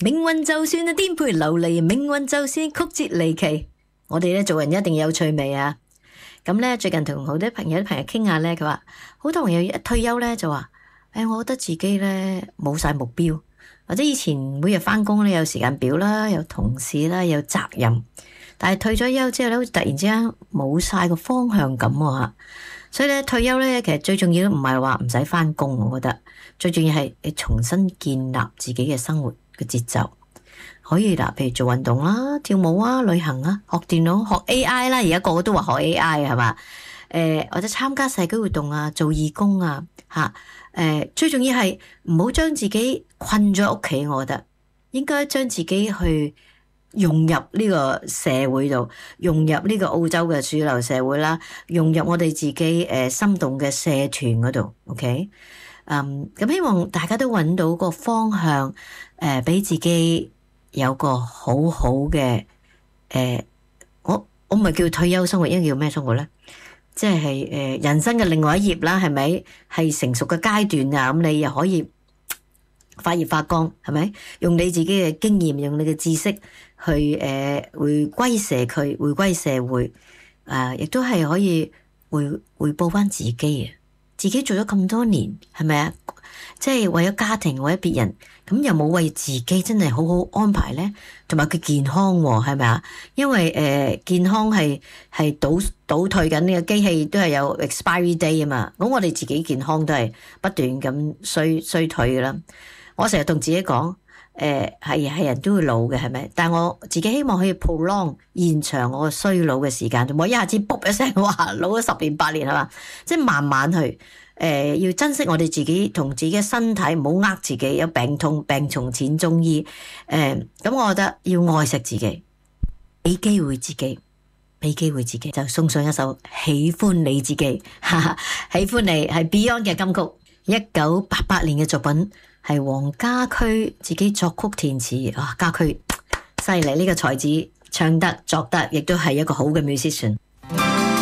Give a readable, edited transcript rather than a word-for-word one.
命運就算係顛沛流離，命運就算曲折離奇，我哋咧做人一定有趣味啊！咁咧最近同好多朋友傾下咧，佢話好多朋友一退休咧就話，我覺得自己咧冇晒目標，或者以前每日返工咧有時間表啦，有同事啦，有責任，但係退咗休之後咧，好似突然之間冇晒個方向感啊！所以咧退休咧，其實最重要都唔係話唔使返工，我覺得最重要係你重新建立自己嘅生活嘅節奏。可以啦，譬如做運動啦、跳舞啊、旅行啊、學電腦、學 AI 啦，而家個個都話學 AI 係嘛？或者參加社區活動啊、做義工啊，最重要係唔好將自己困咗屋企，我覺得應該將自己去融入呢個社會度，融入呢個澳洲嘅主流社會啦，融入我哋自己心動嘅社團嗰度。OK，咁希望大家都揾到個方向，俾自己有個好好嘅我唔係叫退休生活，應該叫咩生活咧？即係人生嘅另外一頁啦，係咪？係成熟嘅階段啊，咁你又可以發熱發光，係咪？用你自己嘅經驗，用你嘅知識去回歸社區，回歸社會，亦都係可以回報翻自己啊！自己做咗咁多年，係咪啊？即係為咗家庭，為咗別人，咁又冇為自己真係好好安排咧？同埋佢健康喎，係咪啊？因為健康係倒退緊，呢個機器都係有 expiry day 啊嘛。咁我哋自己健康都係不斷咁衰退噶啦。我成日同自己講，係人都會老嘅，係咪？但係我自己希望可以 prolong 延長我衰老嘅時間，唔好一下子卜一聲話老咗10年8年係嘛？即係慢慢去。要珍惜我哋自己同自己嘅身體，唔好呃自己，有病痛病從淺中醫。咁我覺得要愛惜自己，俾機會自己，俾機會自己，就送上一首喜歡你自己，喜歡你係 Beyond 嘅金曲，1988年嘅作品，係黃家駒自己作曲填詞。哇，家駒犀利，呢個才子唱得作得，亦都係一個好嘅 musician。